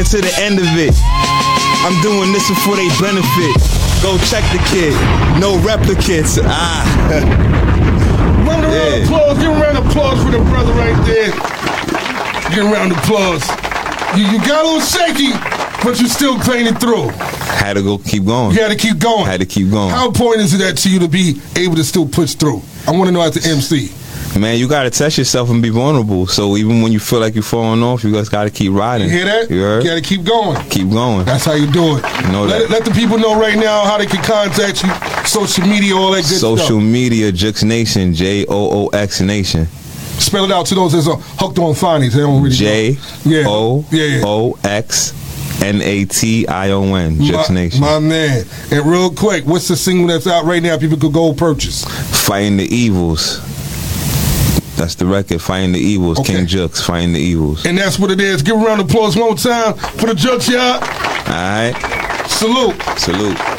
to the end of it. I'm doing this for their benefit. Go check the kid. No replicates. Round of applause. Give a round of applause for the brother right there. Give a round of applause. You got a little shaky, but you're still playing it through. Had to keep going. You had to keep going. Had to keep going. How important is that to you to be able to still push through? I want to know as the MC. Man, you got to test yourself and be vulnerable. So even when you feel like you're falling off, you just got to keep riding. You hear that? You heard? You got to keep going. Keep going. That's how you do it. Let the people know right now how they can contact you, social media, all that good stuff. Social media, Joox Nation, Joox Nation. Spell it out to those that's hooked on phonics. They don't really JOOXNATION, Joox Nation. My man. And real quick, what's the single that's out right now people could go purchase? Fighting the Evils. That's the record, Fighting the Evils. Okay. King Joox, Fighting the Evils. And that's what it is. Give a round of applause one more time for the Joox, y'all. All right. Salute. Salute.